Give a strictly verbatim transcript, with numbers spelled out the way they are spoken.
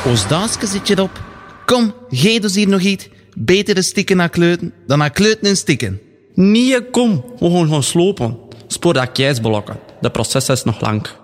Ons daasje zit je op. Kom, geef dus hier nog iets. Beter een stikken naar kleuten dan naar kleuten en stikken. Nee, kom. We gaan gaan slopen. Spoor dat keisblokken. De proces is nog lang.